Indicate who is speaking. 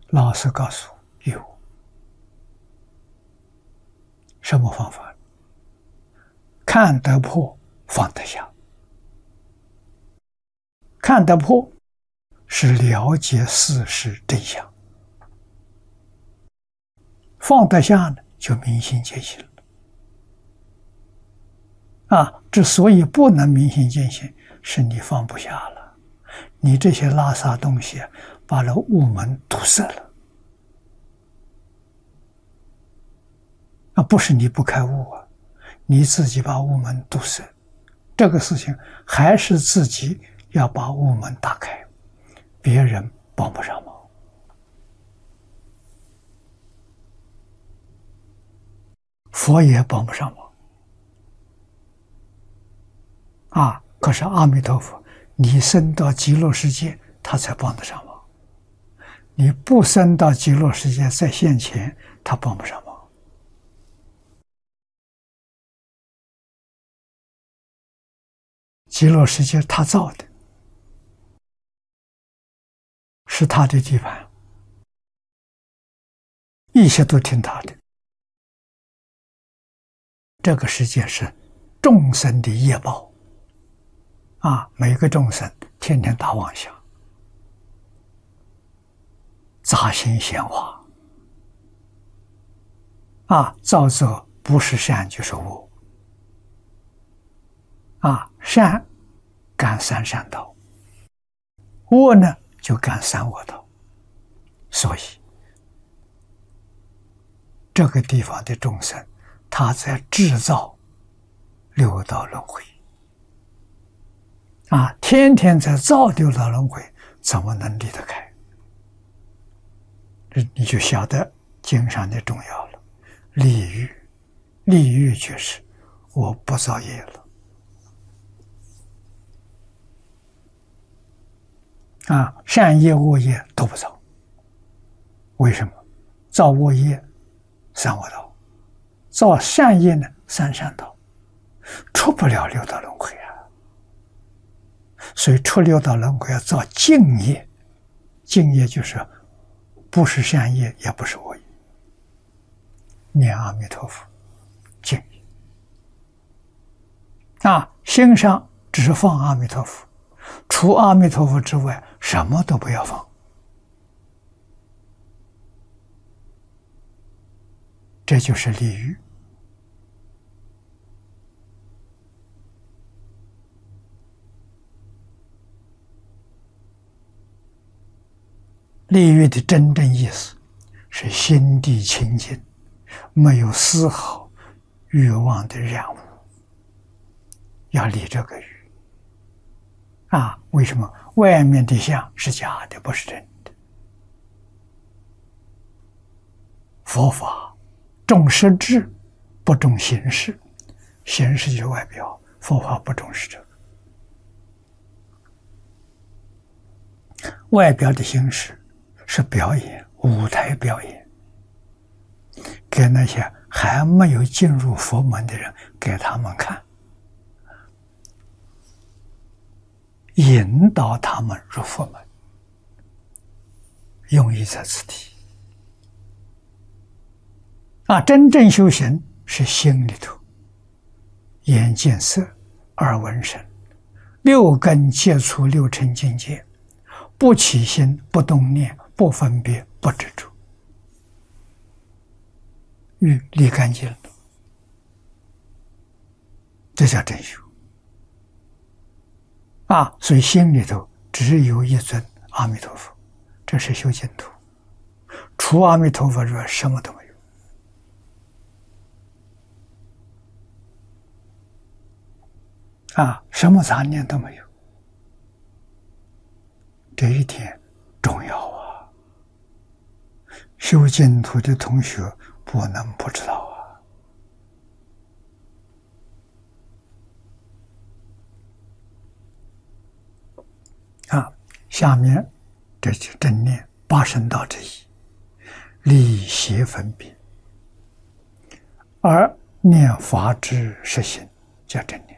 Speaker 1: 老师告诉我有。什么方法？看得破，放得下。看得破是了解事实真相，放得下呢，就明心见性了。之所以不能明心见性，是你放不下了，你这些拉撒东西把那雾门堵塞了。不是你不开悟啊，你自己把雾门堵塞，这个事情还是自己要把雾门打开，别人帮不上忙。佛也帮不上忙。可是阿弥陀佛，你升到极乐世界，他才帮得上忙。你不升到极乐世界，在现前，他帮不上忙。极乐世界他造的，是他的地盘，一切都听他的。这个世界是众生的业报每个众生天天打妄想，杂心闲话造作不是善就是恶善干三善道，恶呢就干三恶道。所以这个地方的众生，他在制造六道轮回天天在造六道轮回，怎么能离得开？你就晓得经上的重要了。立欲，立欲就是我不造业了善业恶业都不造。为什么？造恶业三恶道，造善业呢三善道，出不了六道轮回所以出六道轮回要造净业，净业就是不是善业也不是恶业，念阿弥陀佛，净业心上只是放阿弥陀佛，除阿弥陀佛之外什么都不要放。这就是立欲。立欲的真正意思是心地清净，没有丝毫欲望的染污，要立这个欲为什么？外面的相是假的，不是真的。佛法重实质，不重形式，形式就是外表，佛法不重视这个。外表的形式是表演，舞台表演，给那些还没有进入佛门的人，给他们看，引导他们入佛门，用意在此地真正修行是心里头，眼见色，耳闻声，六根接触六尘境界，不起心，不动念，不分别，不执着，欲立干净了，这叫真修所以心里头只有一尊阿弥陀佛，这是修净土。除阿弥陀佛之外什么都没有什么杂念都没有。这一点重要修净土的同学不能不知道下面这就正念八圣道之一，立邪分别，而念法之实行，叫正念。